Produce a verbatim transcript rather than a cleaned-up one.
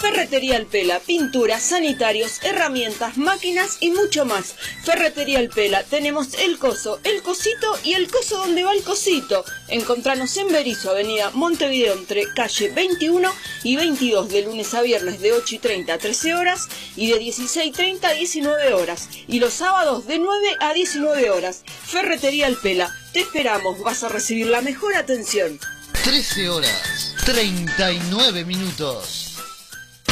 Ferretería El Pela, pinturas, sanitarios, herramientas, máquinas y mucho más. Ferretería El Pela, tenemos el coso, el cosito y el coso donde va el cosito. Encontranos en Berisso, avenida Montevideo, entre calle veintiuno y veintidós, de lunes a viernes de ocho y treinta a trece horas y de dieciséis y treinta a diecinueve horas. Y los sábados de nueve a diecinueve horas. Ferretería El Pela, te esperamos, vas a recibir la mejor atención. trece horas, treinta y nueve minutos.